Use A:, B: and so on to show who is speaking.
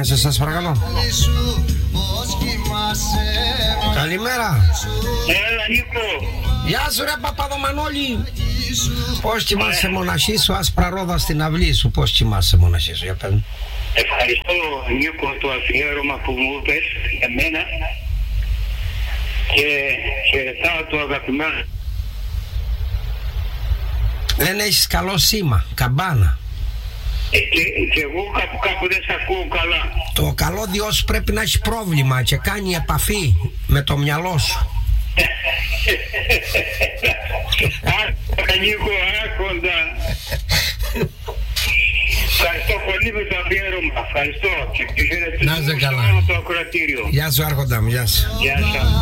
A: άμεσα, σας παρακαλώ. Καλημέρα.
B: Έλα Νίκο.
A: Γεια σου ρε Παπαδομανόλη. Πώς κοιμάσαι μοναχή σου, άσπρα ρόδα στην αυλή σου? Πώς κοιμάσαι μοναχή σου, για πέρα.
B: Ευχαριστώ Νίκο το αφιέρωμα που μου είπες για μένα και χαιρετάω το αγαπημένο.
A: Δεν έχεις καλό σήμα, καμπάνα.
B: Και εγώ κάπου δεν σε ακούω καλά.
A: Το καλώδιό σου πρέπει να έχει πρόβλημα και κάνει επαφή με το μυαλό σου.
B: Άρχοντα Νίκο, άρχοντα. Ευχαριστώ πολύ με το αφιέρωμα. Ευχαριστώ.
A: Να είσαι καλά.
B: Το ακροατήριο.
A: Γεια σου άρχοντα μου, γεια σου.
B: Γεια σας.